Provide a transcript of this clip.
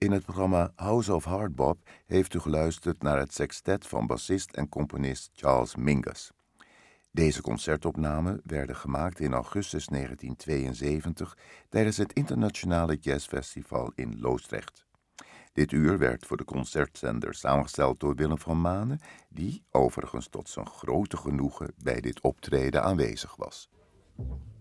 In het programma House of Hardbop heeft u geluisterd naar het sextet van bassist en componist Charles Mingus. Deze concertopnamen werden gemaakt in augustus 1972 tijdens het Internationale Jazzfestival in Loosdrecht. Dit uur werd voor de concertzender samengesteld door Willem van Manen, die overigens tot zijn grote genoegen bij dit optreden aanwezig was.